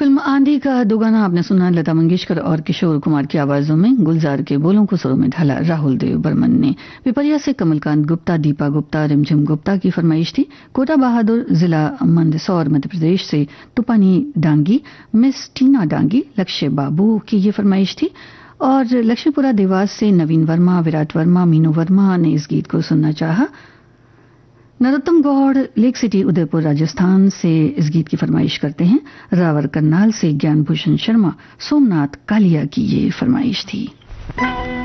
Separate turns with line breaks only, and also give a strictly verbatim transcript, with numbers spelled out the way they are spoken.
Film आंधी का दो गाना आपने सुना लता मंगेशकर और किशोर कुमार की आवाजों में। गुलजार के बोलों को सुरों में ढाला राहुल देव बर्मन ने। पिपरिया से कमलकांत गुप्ता, दीपा गुप्ता, रिमझिम गुप्ता की फरमाइश थी। कोटा बहादुर, जिला मंदसौर, मध्य प्रदेश से तुपानी डांगी, मिस टीना डांगी, लक्ष्य बाबू की ये फरमाइश थी। और लक्ष्मीपुरा देवास से नवीन वर्मा, विराट वर्मा, मीनू वर्मा ने इस गीत को सुनना चाहा। नरोत्तम गौड़ लेक सिटी उदयपुर राजस्थान से इस गीत की फरमाइश करते हैं। रावर करनाल से ज्ञानभूषण शर्मा, सोमनाथ कालिया की ये फरमाइश थी।